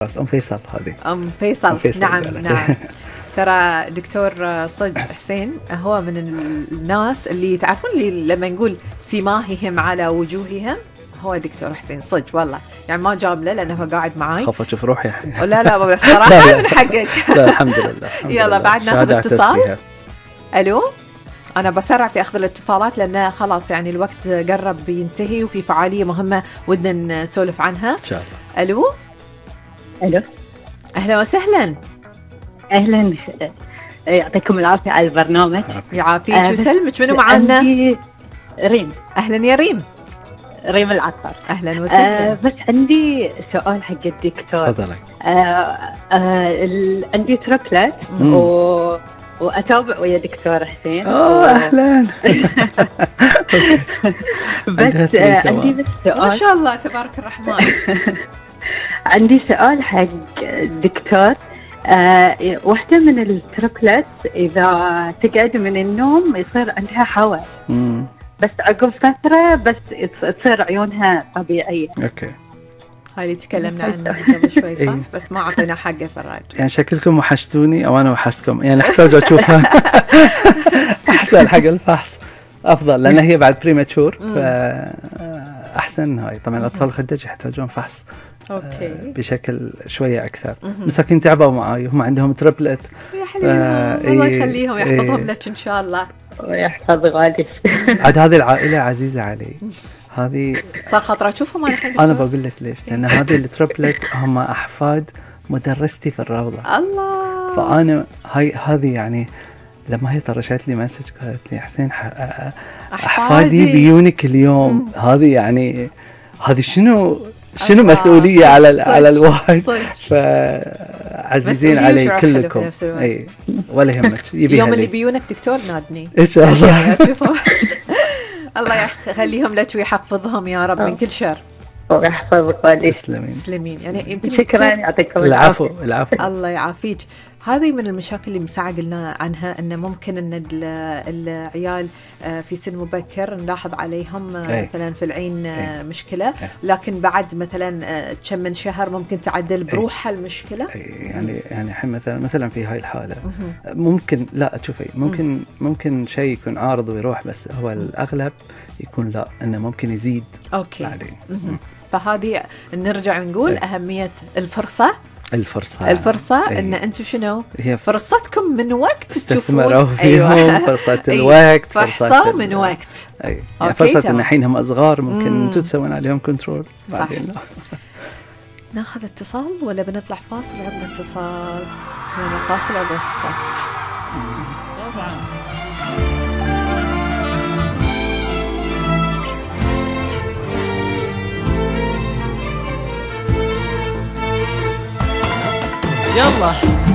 أم فيصل هذه. أم فيصل نعم نعم. ترى دكتور صج حسين هو من الناس اللي تعرفون اللي لما نقول سماههم على وجوههم هو دكتور حسين صج والله، يعني ما جاب له لأنه هو قاعد معاي. خاف أشوف روحي. لا بصراحة من حقك. لا الحمد لله. يلا بعد ناخذ اتصال. ألو، أنا بسرع في أخذ الاتصالات لأن خلاص يعني الوقت قرب ينتهي وفي فعالية مهمة ودنا نسولف عنها إن شاء الله. ألو، أهلا وسهلا. أهلا، يعطيكم العافية على البرنامج. يعافيك ويسلمك. منو معانا؟ ريم. أهلا يا ريم. ريم العطار. أهلا وسهلا. بس عندي سؤال حق الدكتور. تفضلي. عندي تربلت وأتابع ويا دكتور حسين. أهلا. بس عندي بس سؤال. ما شاء الله تبارك الرحمن. عندي سؤال حق الدكتور. واحدة من التربلت إذا تقعد من النوم يصير عندها حول، بس عقب فترة بس تصير عيونها طبيعية. أوكي. هاي اللي تكلمنا عنها قبل شوي صح؟ بس ما أعطينا حقه فراج. يعني شكلكم وحشتوني أو أنا وحشتكم، يعني أحتاج أشوفها. أحسن حق الفحص أفضل لأن هي بعد بريماتشور فأحسن. هاي طبعا الأطفال الخدج يحتاجون فحص بشكل شوية أكثر. مساكين تعبوا معاي، هم عندهم تربلت. يا حليهم الله يخليهم يحفظهم لك إن شاء الله. ويحفظ غالي. عاد هذه العائلة عزيزة علي. هذه صار خاطر أشوفهم أنا بقول لك ليش، لأن هذه التربلت هم أحفاد مدرستي في الروضة. الله. فأنا هذه يعني لما هي طرشت لي مسج قالت لي حسين أحفادي بيونك اليوم. هذه يعني هذه شنو مسؤولية على الواحد. فعزيزين علي كلكم. اي ولا يهمك. اليوم اللي بيونك دكتور نادني ان شاء الله. الله يخليهم لك ويحفظهم يا رب من كل شر. ويحفظك والديك. تسلمين. يعني يمكن شكرا، يعطيكم العفو. الله يعافيك. هذه من المشاكل اللي مساعة قلنا عنها أن ممكن أن العيال في سن مبكر نلاحظ عليهم مثلا في العين مشكلة، لكن بعد مثلا كم من شهر ممكن تعدل بروحها المشكلة. يعني الحين مثلا في هاي الحالة ممكن لا تشوفي ممكن شيء يكون عارض ويروح، بس هو الأغلب يكون لا إنه ممكن يزيد. أوكي. فهذه نرجع نقول أهمية الفرصة إن أنتم شنو هي فرصتكم من وقت تستثمروا فيهم. فرصة الوقت، فرصة من وقت. يعني فرصة إن الحين هم أصغار ممكن أنتم تسوون عليهم كنترول. صح. ناخذ اتصال ولا بنطلع فاصل عقب اتصال؟ فاصل عقب اتصال. طبعا. يلا